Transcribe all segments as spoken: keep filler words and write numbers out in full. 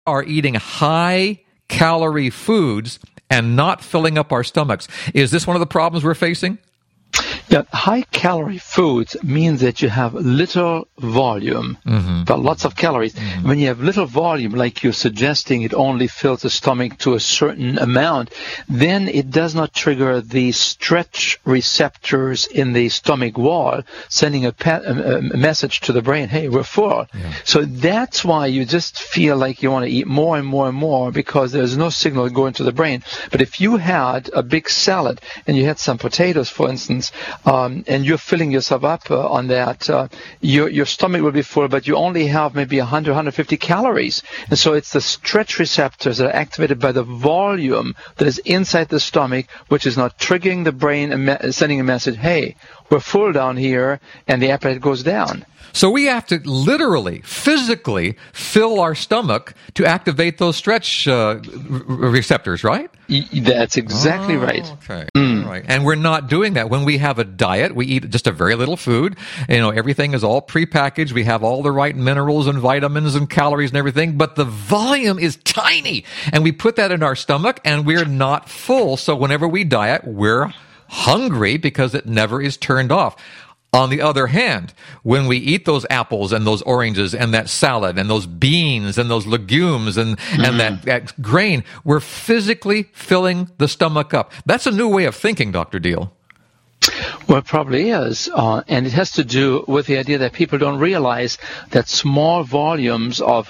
are eating high-calorie foods and not filling up our stomachs. Is this one of the problems we're facing? Yeah, high-calorie foods means that you have little volume, mm-hmm. but lots of calories. Mm-hmm. When you have little volume, like you're suggesting, it only fills the stomach to a certain amount, then it does not trigger the stretch receptors in the stomach wall, sending a, pa- a, a message to the brain, hey, we're full. Yeah. So that's why you just feel like you want to eat more and more and more, because there's no signal going to the brain. But if you had a big salad and you had some potatoes, for instance, Um, and you're filling yourself up uh, on that, uh, your your stomach will be full, but you only have maybe one hundred, one hundred fifty calories. And so it's the stretch receptors that are activated by the volume that is inside the stomach, which is not triggering the brain and me- sending a message, hey, we're full down here, and the appetite goes down. So we have to literally, physically fill our stomach to activate those stretch uh, r- receptors, right? Y- that's exactly oh, right. Okay. Mm. Right. And we're not doing that. When we have a diet, we eat just a very little food. You know, everything is all prepackaged. We have all the right minerals and vitamins and calories and everything, but the volume is tiny. And we put that in our stomach, and we're not full. So whenever we diet, we're hungry because it never is turned off. On the other hand, when we eat those apples and those oranges and that salad and those beans and those legumes and, mm-hmm. and that, that grain, we're physically filling the stomach up. That's a new way of thinking, Doctor Deal. Well, it probably is, uh, and it has to do with the idea that people don't realize that small volumes of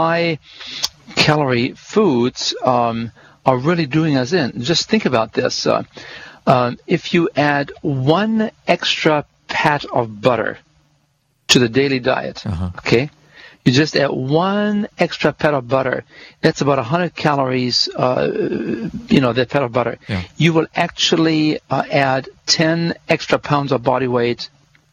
high-calorie foods um, are really doing us in. Just think about this. Uh, um, if you add one extra pat of butter to the daily diet, uh-huh. okay? You just add one extra pat of butter. That's about one hundred calories, uh, you know, that pat of butter. Yeah. You will actually uh, add ten extra pounds of body weight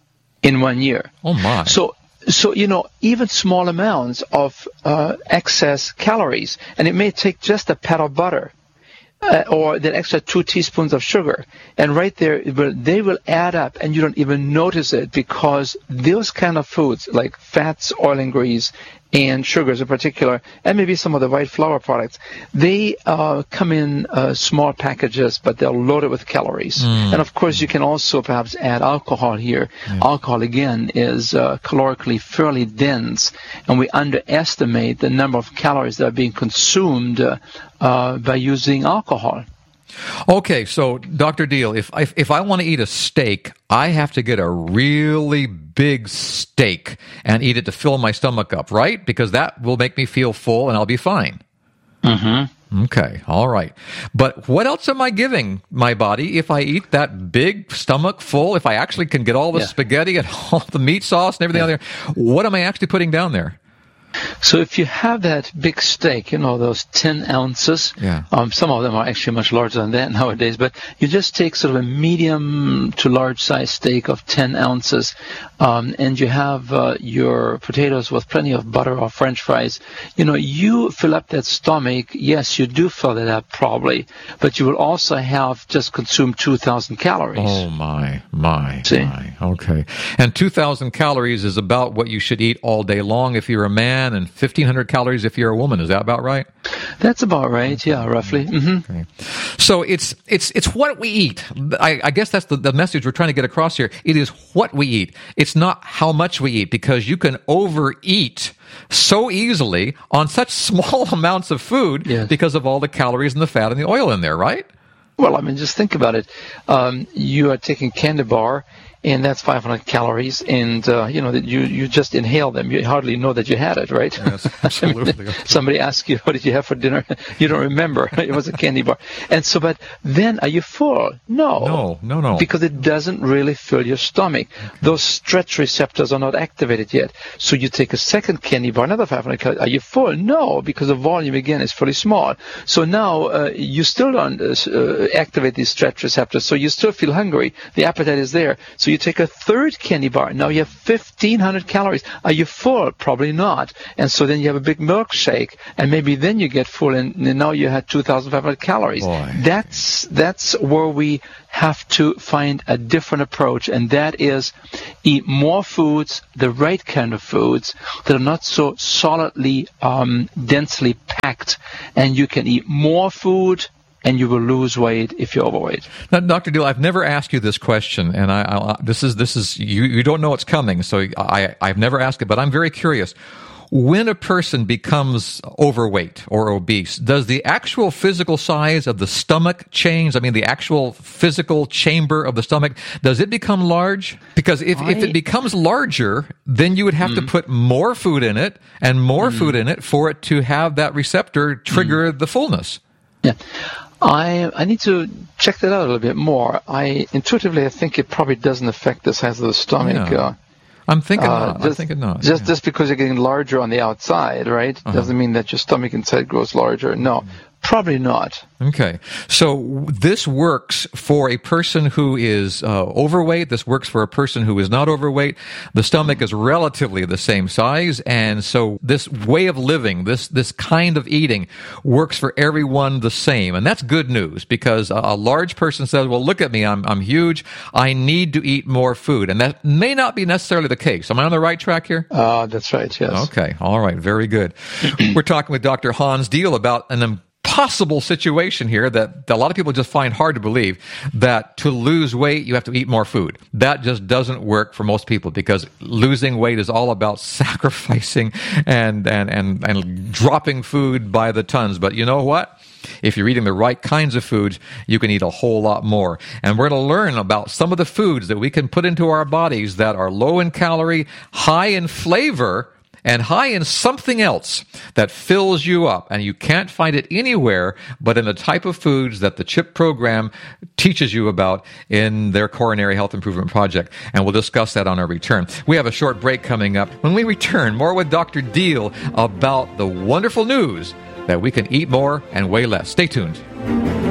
in one year. Oh, my. So, so you know, even small amounts of uh, excess calories, and it may take just a pat of butter, Uh, or that extra two teaspoons of sugar. And right there, it will, they will add up, and you don't even notice it, because those kind of foods, like fats, oil and grease, and sugars in particular, and maybe some of the white flour products, they uh, come in uh, small packages, but they're loaded with calories. Mm. And, of course, you can also perhaps add alcohol here. Yeah. Alcohol, again, is uh, calorically fairly dense, and we underestimate the number of calories that are being consumed uh, uh, by using alcohol. Okay, so Doctor Deal, if I, if I want to eat a steak, I have to get a really big steak and eat it to fill my stomach up, right? Because that will make me feel full and I'll be fine. Mm-hmm. Okay, all right. But what else am I giving my body if I eat that big stomach full? If I actually can get all the yeah. spaghetti and all the meat sauce and everything yeah. out there, what am I actually putting down there? So if you have that big steak, you know, those ten ounces, yeah. um, some of them are actually much larger than that nowadays, but you just take sort of a medium to large size steak of ten ounces, um, and you have uh, your potatoes with plenty of butter or French fries. You know, you fill up that stomach. Yes, you do fill it up probably, but you will also have just consumed two thousand calories. Oh, my, my, See? my. Okay. And two thousand calories is about what you should eat all day long if you're a man, and fifteen hundred calories if you're a woman. Is that about right? That's about right. Yeah, roughly. Mm-hmm. Okay. So it's it's it's what we eat. I, I guess that's the, the message we're trying to get across here. It is what we eat. It's not how much we eat, because you can overeat so easily on such small amounts of food yes. because of all the calories and the fat and the oil in there, right? Well, I mean, just think about it. Um, you are taking candy bar, and that's five hundred calories, and uh, you know that you, you just inhale them. You hardly know that you had it, right? Yes, absolutely. Somebody asks you, what did you have for dinner? You don't remember. It was a candy bar. And so, but then are you full? No. No, no, no. Because it doesn't really fill your stomach. Okay. Those stretch receptors are not activated yet. So you take a second candy bar, another five hundred calories. Are you full? No, because the volume, again, is fairly small. So now uh, you still don't uh, activate these stretch receptors, so you still feel hungry. The appetite is there. So you take a third candy bar. Now you have fifteen hundred calories. Are you full? Probably not. And so then you have a big milkshake, and maybe then you get full, and now you had two thousand five hundred calories. Boy. That's that's where we have to find a different approach, and that is eat more foods, the right kind of foods that are not so solidly, um, densely packed, and you can eat more food and you will lose weight if you're overweight. Now, Doctor Deal, I've never asked you this question, and I, I this is this is you, you don't know what's coming, so I I've never asked it, but I'm very curious. When a person becomes overweight or obese, does the actual physical size of the stomach change? I mean, the actual physical chamber of the stomach, does it become large? Because if, I, if it becomes larger, then you would have mm. to put more food in it and more mm. food in it for it to have that receptor trigger mm. the fullness. Yeah. I I need to check that out a little bit more. I intuitively I think it probably doesn't affect the size of the stomach. Yeah. Uh, I'm thinking uh, not. Just, I'm thinking not. Just yeah. just because you're getting larger on the outside, right? Uh-huh. Doesn't mean that your stomach inside grows larger. No, probably not. Okay. So this works for a person who is uh, overweight. This works for a person who is not overweight. The stomach is relatively the same size. And so this way of living, this this kind of eating works for everyone the same. And that's good news because a, a large person says, well, look at me. I'm, I'm huge. I need to eat more food. And that may not be necessarily the case. Am I on the right track here? Uh, that's right. Yes. Okay. All right. Very good. We're talking with Doctor Hans Deal about an possible situation here that a lot of people just find hard to believe, that to lose weight, you have to eat more food. That just doesn't work for most people because losing weight is all about sacrificing and, and, and, and dropping food by the tons. But you know what? If you're eating the right kinds of foods, you can eat a whole lot more. And we're going to learn about some of the foods that we can put into our bodies that are low in calorie, high in flavor, and high in something else that fills you up. And you can't find it anywhere but in the type of foods that the CHIP program teaches you about in their Coronary Health Improvement Project. And we'll discuss that on our return. We have a short break coming up. When we return, more with Doctor Deal about the wonderful news that we can eat more and weigh less. Stay tuned.